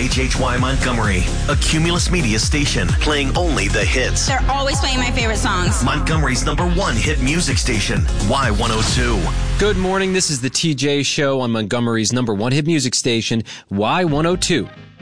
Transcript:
WHHY Montgomery, a Cumulus Media station playing only the hits. They're always playing my favorite songs. Montgomery's #1 hit music station, Y102. Good morning. This is the TJ Show on Montgomery's #1 hit music station, Y102.